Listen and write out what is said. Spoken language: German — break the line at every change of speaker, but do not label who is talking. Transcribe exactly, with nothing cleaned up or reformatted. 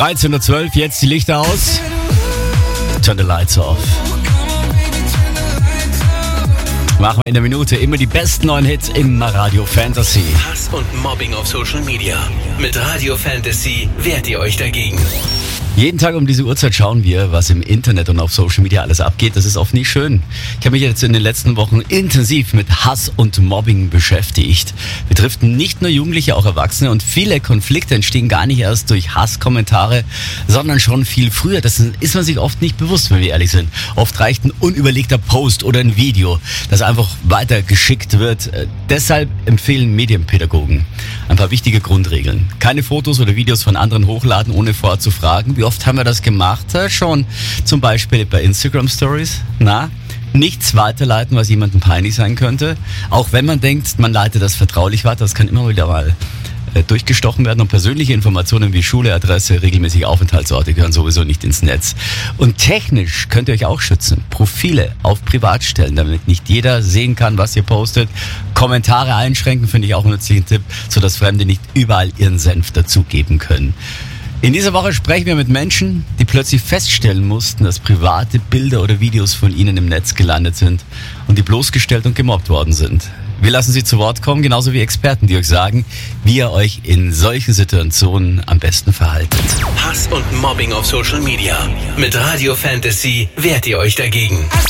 dreizehn Uhr zwölf, jetzt die Lichter aus. Turn the lights off. Machen wir in der Minute immer die besten neuen Hits im Radio Fantasy.
Hass und Mobbing auf Social Media. Mit Radio Fantasy wehrt ihr euch dagegen.
Jeden Tag um diese Uhrzeit schauen wir, was im Internet und auf Social Media alles abgeht. Das ist oft nicht schön. Ich habe mich jetzt in den letzten Wochen intensiv mit Hass und Mobbing beschäftigt. Betrifft nicht nur Jugendliche, auch Erwachsene. Und viele Konflikte entstehen gar nicht erst durch Hasskommentare, sondern schon viel früher. Das ist man sich oft nicht bewusst, wenn wir ehrlich sind. Oft reicht ein unüberlegter Post oder ein Video, das einfach weitergeschickt wird. Deshalb empfehlen Medienpädagogen ein paar wichtige Grundregeln. Keine Fotos oder Videos von anderen hochladen, ohne vorher zu fragen. Wie oft haben wir das gemacht? Ja, schon zum Beispiel bei Instagram Stories. Na, nichts weiterleiten, was jemandem peinlich sein könnte. Auch wenn man denkt, man leitet das vertraulich weiter, das kann immer wieder mal äh, durchgestochen werden. Und persönliche Informationen wie Schule, Adresse, regelmäßige Aufenthaltsorte gehören sowieso nicht ins Netz. Und technisch könnt ihr euch auch schützen. Profile auf privat stellen, damit nicht jeder sehen kann, was ihr postet. Kommentare einschränken, finde ich auch einen nützlichen Tipp, sodass Fremde nicht überall ihren Senf dazugeben können. In dieser Woche sprechen wir mit Menschen, die plötzlich feststellen mussten, dass private Bilder oder Videos von ihnen im Netz gelandet sind und die bloßgestellt und gemobbt worden sind. Wir lassen sie zu Wort kommen, genauso wie Experten, die euch sagen, wie ihr euch in solchen Situationen am besten verhaltet.
Hass und Mobbing auf Social Media. Mit Radio Fantasy wehrt ihr euch dagegen.